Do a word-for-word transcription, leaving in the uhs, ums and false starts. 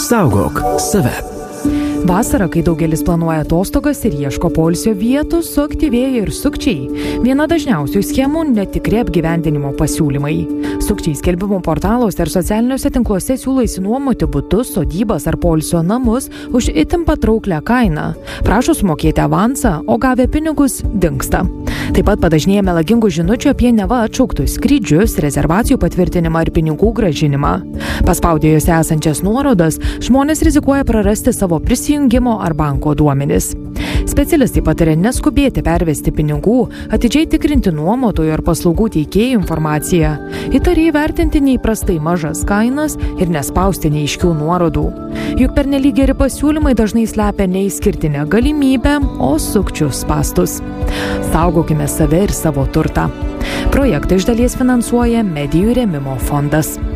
Saugok save. Vasarą, kai daugelis planuoja atostogas ir ieško poilsio vietų, suaktyvėja ir sukčiai. Viena dažniausių schemų – netikri apgyvendinimo pasiūlymai. Sukčiai skelbimų portaluose ir socialiniuose tinkluose siūlo išsinuomoti butus, sodybas ar poilsio namus už itin patrauklią kainą. Prašo sumokėti avansą, o gavę pinigus dingsta. Taip pat padažnėja melagingų žinučių apie neva atšauktus skrydžius, rezervacijų patvirtinimą ir pinigų grąžinimą. Paspaudę jose esančias nuorodas, žmonės rizikuoja prarasti savo prisijungimo ar banko duomenis. Specialistai pataria neskubėti pervesti pinigų, atidžiai tikrinti nuomotojų ar paslaugų teikėjų informaciją, įtariai vertinti neįprastai mažas kainas ir nespausti neaiškių nuorodų. Juk pernelyg geri pasiūlymai dažnai slepia neišskirtinę galimybę, o sukčių spąstus. Saugokime save ir savo turtą. Projektą iš dalies finansuoja Medijų rėmimo fondas.